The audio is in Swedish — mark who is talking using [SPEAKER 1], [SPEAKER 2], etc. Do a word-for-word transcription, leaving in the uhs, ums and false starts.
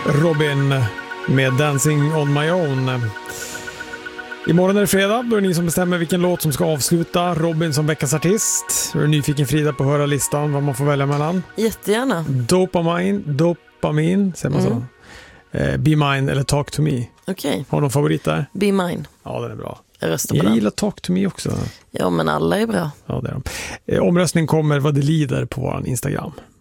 [SPEAKER 1] Robin med Dancing on my own. Imorgon är det fredag, då är det ni som bestämmer vilken låt som ska avsluta Robin som veckans artist. Är du nyfiken, Frida, på att höra listan vad man får välja mellan?
[SPEAKER 2] Jättegärna.
[SPEAKER 1] Dopamine, dopamin, säger man
[SPEAKER 2] mm.
[SPEAKER 1] så. Eh, Be Mine eller Talk to Me.
[SPEAKER 2] Okej. Okay.
[SPEAKER 1] Har du någon favorit där?
[SPEAKER 2] Be Mine.
[SPEAKER 1] Ja, den är bra.
[SPEAKER 2] Jag röstar på
[SPEAKER 1] Jag
[SPEAKER 2] den.
[SPEAKER 1] gillar Talk to Me också.
[SPEAKER 2] Ja, men alla är bra.
[SPEAKER 1] Ja, det är de. Eh, omröstning kommer vad det lider på vår Instagram.